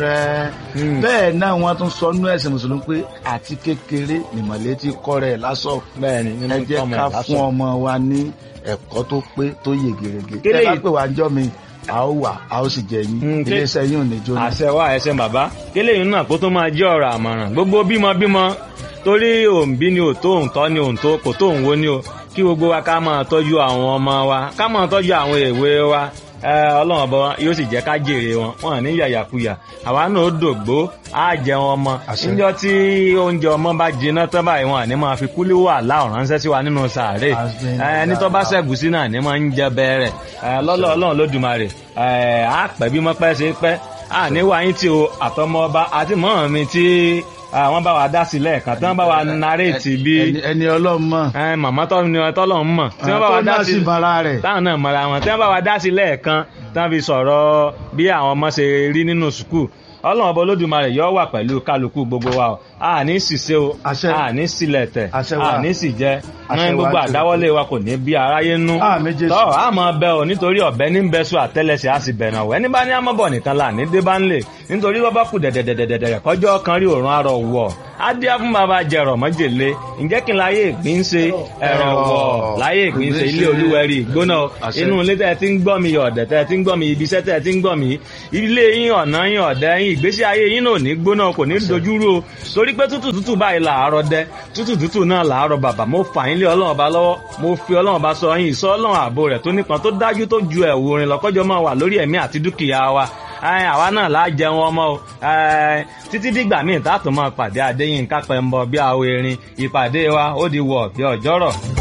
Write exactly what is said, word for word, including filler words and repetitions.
rẹ̀. Bẹ́ẹ̀ náà wọ́n tún sọ nínú ẹ̀sìn mùsùlùmí pé àti kékeré nìmọ̀lẹ́ ti kọ́ rẹ̀ lásọ̀. Bẹ́ẹ̀ni nínú ẹ jẹ́ tọ́mọ ká ìlàsọ̀. fún ọmọ wa ní ẹ̀kọ́ tó pé tó yè gèrègè. Kélé Tẹ́ bá yìí- pè wá ńjọ́ mi a ó wà a ó sì jẹ yín. Mm, ké- Iléeṣẹ́ yín ò ní jóná. Àṣẹ wa ẹsẹ̀ bàbá kélé yìí náà kó tó máa jẹ́ ọ̀rọ̀ àmọ̀ràn gbogbo bímọ bímọ torí òǹbí ni ò tó òǹtọ́ ni òǹtó kò tó òǹwo ni o kí gbogbo wa ká máa tọ́jú àwọn ọmọ wa ká máa tọ́jú àwọn èwe wa ẹ, Ọlọ́run ọba yóò sì jẹ́ ká jèrè wọn wọn ní yàyàkuyà àwa náà ó dògbó á jẹun ọmọ Àṣẹ. níjọ́ tí oúnjẹ ọmọ bá jiná tán báyìí wọn àní máa fi kúlí wà láòrán ránṣẹ́ sí wa nínú sàárè Àṣẹ. ẹ, ẹni tó bá ṣẹ̀gúsí náà ní máa ń jẹ bẹ́ẹ̀rẹ̀ lọ́lọ́ Ọlọ́run lódùmarè ẹ, á pẹ́ bí mọ́ pẹ́ ṣe pẹ́ à ní wáyé tí o àtọmọ ọba àti mọ́ mi tí wọ́n bá wa dá sílẹ̀ kan tí wọ́n bá wa naréètì bí Ẹni- ẹni Ọlọ́run mọ̀. ẹ, màmá tọ́ ni tọ́lọ̀ ń mọ̀ tí wọ́n bá wa Tó dá náà sí sì bara rẹ̀. táwọn náà mọ̀ra wọn tí wọ́n bá wa dá sí lẹ́ẹ̀kan tí wọ́n fi sọ̀rọ̀ bí àwọn ọmọ ṣe rí nínú sùkúù Ọlọ́run ọba Olódùmarè yóò wà pẹ̀lú kálukú gbogbo wa o a ní ṣìṣe o Àṣẹ. a ní sílẹ̀ tẹ̀ Àṣẹ wa. a ní sì jẹ́ Àṣẹ ní wa gbogbo jù. àdáwọ́lé wa kò ní bí aráyé nú Àmín Jésù. tọ́ a máa bẹ o nítorí ọ̀bẹ ní bẹ́sù àtẹ́lẹsẹ̀ a sì bẹ̀rẹ̀ ọ̀wẹ́ ní bá ní àmọ́bọ̀ nìkan là ní dé bá ń lè nítorí wọ́n bá kù dẹ̀dẹ̀dẹ̀dẹ̀dẹ̀ kọjọ́ kan rí òrùn arọ̀ wọ̀ á dí á fún bàbá jẹrọ mọ́jèlé ǹjẹ́ kí n láyé ìgbín ṣe ẹ̀rọ wọ̀ láyé ìgbín ṣe ilé olúwẹ̀rí ìgbóná Àṣẹ. inú ilé tẹ́ ti ń gbọ́ mi ọ̀dẹ̀ tẹ́ ti ń gbọ́ mi ibi iṣẹ́ tẹ́ ti ń gbọ́ mi ilé yín ọ̀nà yín ọ̀dẹ̀ yín ìgbésí ayé yín náà ò ní gbóná kò ní dojúrú o torí pé tútù tútù báyìí làárọ̀ dẹ tútù tútù náà làárọ̀ bàbà mo fà yín lé ọlọ́run ọba lọ́wọ́ mo fi ọlọ́run ọba sọ yín ìsọ ọlọ́run ààbò rẹ̀ tó nípọn tó dájú tó ju ẹ̀wù orin lọ́kọ́jọ́ máa wà lórí ẹ̀mí àti dúkìá wa Ẹ, àwa náà láà jẹun ọmọ o Ẹ, títí dìgbà míì tá a tún máa pàdé Adéyínká Pẹ́ńbọ bí àwọn erin ìpàdé wa ó di wọ̀ bí ọjọ́rọ̀.